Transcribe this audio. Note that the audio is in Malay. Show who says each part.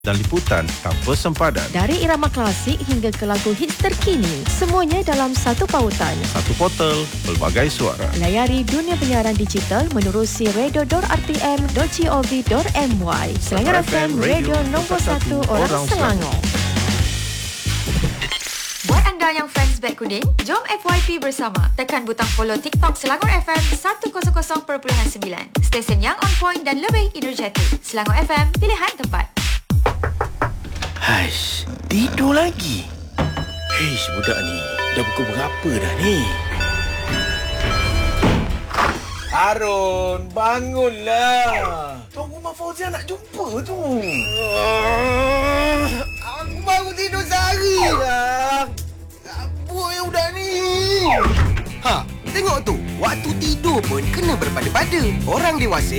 Speaker 1: dan liputan tanpa sempadan.
Speaker 2: Dari irama klasik hingga ke lagu hits terkini, semuanya dalam satu pautan.
Speaker 1: Satu portal, pelbagai suara.
Speaker 2: Layari dunia penyiaran digital menerusi radio.rtm.gov.my. Selangor FM, radio nombor 1 orang Selangor.
Speaker 3: Buat anda yang fans beg kuning, jom FYP bersama. Tekan butang follow TikTok Selangor FM 100.9. Stesen yang on point dan lebih energetik. Selangor FM, pilihan tempat.
Speaker 4: Haish, tidur lagi. Heish, budak ni dah pukul berapa dah ni? Harun, bangunlah. Tuan Rumah Fauzia nak jumpa tu. Aku baru tidur sehari dah. Apa yang budak ni? Ha, tengok tu. Waktu tidur pun kena berpada-pada. Orang dewasa